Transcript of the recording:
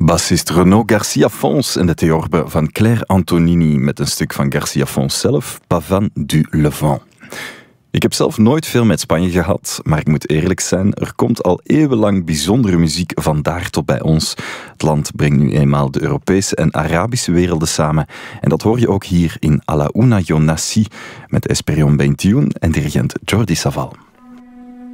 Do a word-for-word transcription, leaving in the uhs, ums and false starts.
Bassist Renaud Garcia Fons en de theorbe van Claire Antonini met een stuk van Garcia Fons zelf, Pavane du Levant. Ik heb zelf nooit veel met Spanje gehad, maar ik moet eerlijk zijn, er komt al eeuwenlang bijzondere muziek vandaar tot bij ons. Het land brengt nu eenmaal de Europese en Arabische werelden samen en dat hoor je ook hier in A la Una Yo Nací met Esperion eenentwintig en dirigent Jordi Savall.